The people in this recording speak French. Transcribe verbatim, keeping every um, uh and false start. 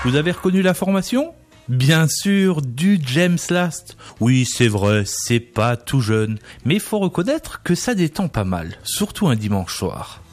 Vous avez reconnu la formation ? Bien sûr, du James Last. Oui, c'est vrai, c'est pas tout jeune, mais il faut reconnaître que ça détend pas mal, surtout un dimanche soir.